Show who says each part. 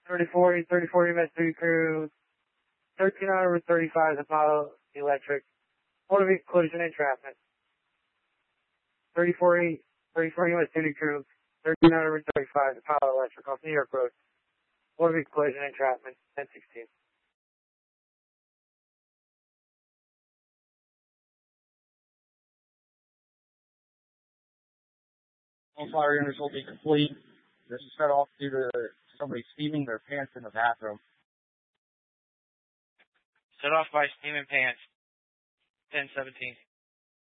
Speaker 1: 3040, 3040 MS3 crew, 13 over 35 Apollo Electric, motor vehicle collision entrapment. 3040, 3040 MS3 crew, 13 over 35 Apollo Electric off New York Road, motor vehicle collision entrapment, 1016.
Speaker 2: All fire units will be complete. This is set off due to somebody steaming their pants in the bathroom.
Speaker 3: Set off by steaming pants. 1017.